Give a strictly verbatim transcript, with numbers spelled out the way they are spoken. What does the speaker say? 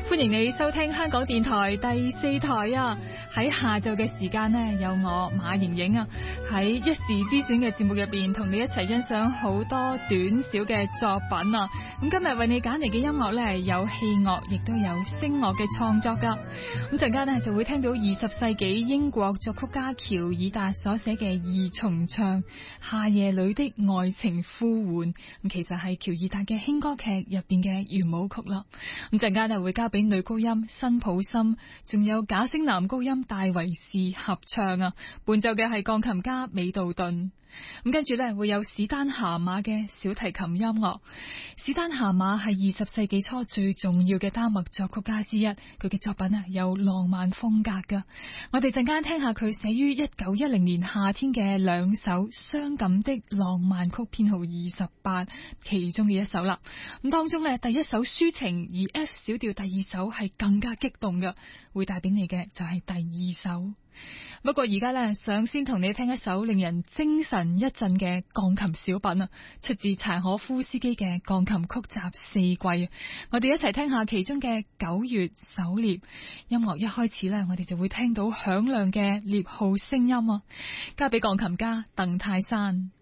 歡迎你收聽香港電台第四台啊！喺下晝嘅時間呢，有我馬瑩瑩啊，喺一時之選嘅節目入邊，同你一齊欣賞好多短小嘅作品啊！咁今日為你揀嚟嘅音樂呢，有器樂，亦都有聲樂嘅創作噶。咁陣間呢，就會聽到二十世紀英國作曲家喬爾達所寫嘅二重唱《夏夜裏的愛情呼喚》，咁其實係喬爾達嘅輕歌劇入邊嘅圓舞曲啦。咁陣間呢，會交俾女高音辛普森，仲有假聲男高音戴維士合唱啊，伴奏嘅係鋼琴家美杜頓。咁跟住呢，會有史丹夏馬嘅小提琴音樂。史丹夏馬係二十世紀初最重要嘅丹麥作曲家之一，佢嘅作品啊有浪漫風格噶。我哋陣間聽下佢寫於一九一零年夏天嘅兩首傷感的浪漫曲，編號二十八，其中嘅一首啦。咁當中呢，第一首抒情，而 F 小調第二首係更加激動噶，會帶俾你嘅就係第二首。不過而家呢，想先同你聽一首令人精神一振嘅鋼琴小品啊，出自柴可夫斯基嘅鋼琴曲集四季。我哋一齊聽下其中嘅九月狩獵。音樂一開始呢，我哋就會聽到響亮嘅獵號聲音啊，交俾鋼琴家鄧泰山。